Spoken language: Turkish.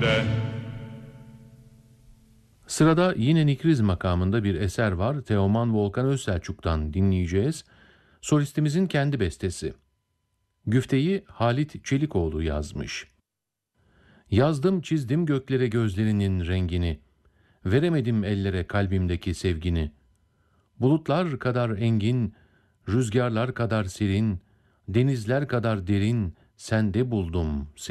gönlümde. Sırada yine Nikriz makamında bir eser var. Teoman Volkan Özselçuk'tan dinleyeceğiz. Solistimizin kendi bestesi. Güfteyi Halit Çelikoğlu yazmış. Yazdım çizdim göklere gözlerinin rengini. Veremedim ellere kalbimdeki sevgini. Bulutlar kadar engin, rüzgarlar kadar serin, denizler kadar derin, sende buldum